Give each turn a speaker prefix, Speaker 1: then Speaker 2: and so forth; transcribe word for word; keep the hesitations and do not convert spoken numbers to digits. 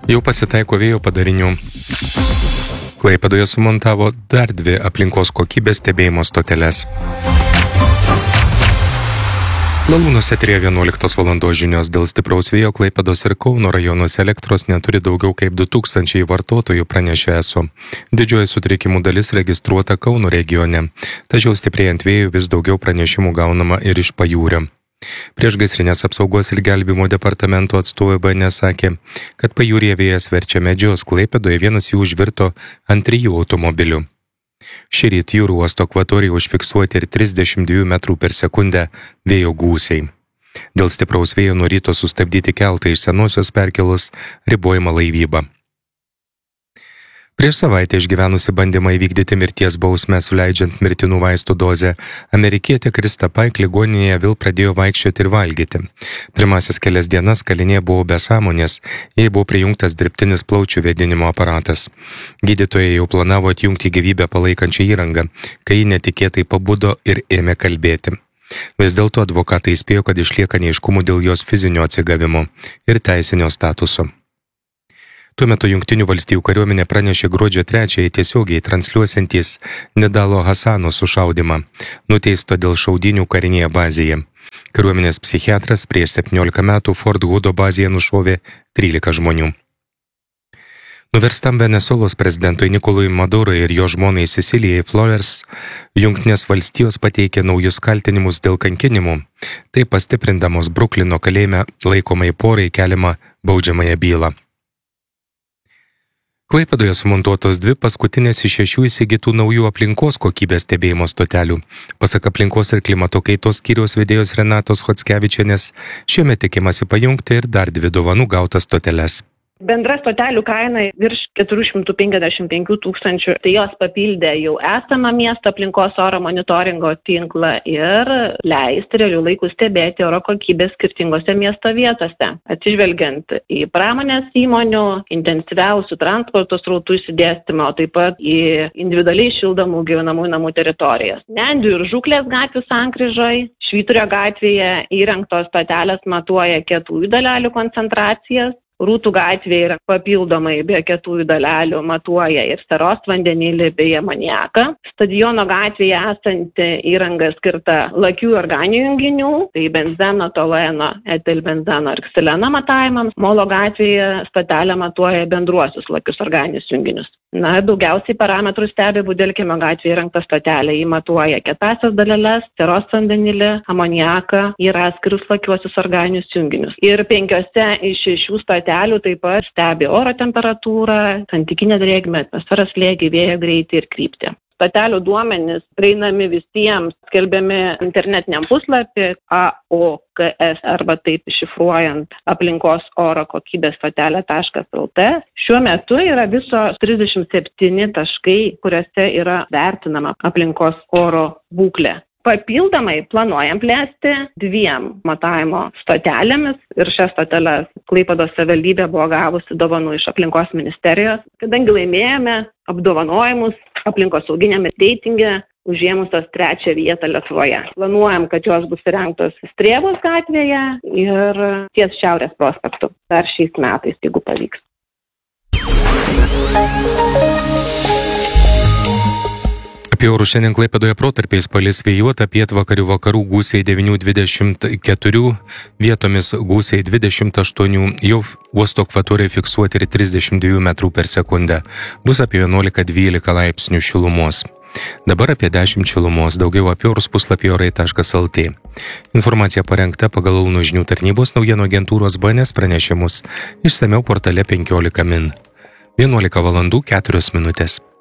Speaker 1: Jau pasitaiko vėjo padarinių. Klaipėdoje sumontavo dar dvi aplinkos kokybės stebėjimo stoteles. Lalūnus eteryje vienuoliktos valandos žinios. Dėl stipraus vėjo Klaipėdos ir Kauno rajonuose elektros neturi daugiau kaip du tūkstančiai vartotojų, pranešė eso. Didžioji sutrikimų dalis registruota Kauno regione, tačiau stiprėjant vėjui vis daugiau pranešimų gaunama ir iš pajūrio. Priešgaisrinės apsaugos ir gelbėjimo departamento atstovai B N S sakė, kad pajūryje vėjas verčia medžius. Klaipėdoje vienas jų užvirto ant trijų automobilių. Šįryt jūrų uosto akvatorijoje užfiksuoti ir trisdešimt dviejų metrų per sekundę vėjo gūsiai. Dėl stipraus vėjo nuo ryto sustabdyti keltai iš Senosios Perkėlos, ribojama laivyba. Prieš savaitę išgyvenusi bandymą įvykdyti mirties bausmę suleidžiant mirtinų vaistų dozę, amerikietė Krista Paik ligoninėje vėl pradėjo vaikščioti ir valgyti. Pirmasis kelias dienas kalinė buvo be sąmonės, jai buvo prijungtas dirbtinis plaučių vėdinimo aparatas. Gydytojai jau planavo atjungti gyvybę palaikančią įrangą, kai ji netikėtai pabudo ir ėmė kalbėti. Vis dėlto advokatai įspėjo, kad išlieka neaiškumų dėl jos fizinio atsigavimo ir teisinio statuso. Tuo metu Jungtinių valstijų kariuomenė pranešė gruodžio trečiąją tiesiogiai transliuosiantys Nidalo Hasano sušaudymą, nuteisto dėl šaudynių karinėje bazėje. Kariuomenės psichiatras prieš septyniolika metų Fort Hoodo bazėje nušovė trylika žmonių. Nuverstam Venesuelos prezidentui Nikolui Madurui ir jo žmonai Cecilijai Flores Jungtinės valstijos pateikė naujus kaltinimus dėl kankinimų, tai pastiprindamos Bruklino kalėjime laikomai porai keliamą baudžiamąją bylą. Klaipėdoje sumontuotos dvi paskutinės iš šešių įsigytų naujų aplinkos kokybės stebėjimo stotelių. Pasak aplinkos ir klimato kaitos skyriaus vedėjos Renatos Chockevičienės, šiemet tikimasi pajungti ir dar dvi dovanų gautas stoteles.
Speaker 2: Bendra stotelių kaina virš keturi šimtai penkiasdešimt penki tūkstančių, tai jos papildė jau esamą miesto aplinkos oro monitoringo tinklą ir leisti realių laikų stebėti oro kokybės skirtingose miesto vietose, atsižvelgiant į pramonės įmonių, intensyviausių transporto srautų išsidėstymą, o taip pat į individualiai šildomų gyvenamųjų namų teritorijas. Nendrių ir Žuklės gatvių sankryžoj, Švyturio gatvėje įrengtos stotelės matuoja kietųjų dalelių koncentracijas. Rūtų gatvėje yra papildomai be kietųjų dalelių matuoja ir seros vandenilį bei amoniaką. Stadiono gatvėje esanti įranga skirta lakių organinių junginių, tai benzeno, tolueno, etilbenzeno ir ksileno matavimams. Molo gatvėje stotelė matuoja bendruosius lakius organinius junginius. Na, daugiausiai parametrų stebi Budelkimio gatvėje įrengta stotelė. Ji matuoja kietąsias daleles, seros vandenilį, amoniaką ir atskirus lakiuosius organinius junginius. Ir penkiose iš šešių stotelių taip pat stebi oro temperatūrą, santykinę drėgmę, atmosferos slėgį, vėjo greitį ir kryptį. Stotelių duomenys prieinami visiems, skelbiami internetiniam puslapį A O K S arba taip iššifruojant aplinkos oro kokybės stotelė taškas L T. Šiuo metu yra viso trisdešimt septyni taškai, kuriuose yra vertinama aplinkos oro būklė. Papildomai planuojam plėsti dviem matavimo stotelėmis ir šias stoteles Klaipėdos savivaldybė buvo gavusi dovanų iš aplinkos ministerijos, kadangi laimėjome apdovanojimus aplinkosauginiame reitinge užėmusios trečią vietą Lietuvoje. Planuojam, kad jos bus įrengtos Strėvos gatvėje ir ties Šiaurės prospektu dar šiais metais, jeigu pavyks.
Speaker 1: Apie orus šiandien Klaipėdoje protarpiais palis vėjuota, pietvakarių vakarų gūsiai devyni dvidešimt keturi, vietomis gūsiai dvidešimt aštuoni, jau uosto akvatorijoje fiksuoti ir trisdešimt dviejų metrų per sekundę. Bus apie vienuolika dvylika laipsnių šilumos. Dabar apie dešimt šilumos, daugiau apie orus puslapį orai taškas L T. Informacija parengta pagal Lalūnų žinių tarnybos naujienų agentūros B N S pranešimus, išsamiau portale penkiolika min. vienuolika valandų keturios minutės.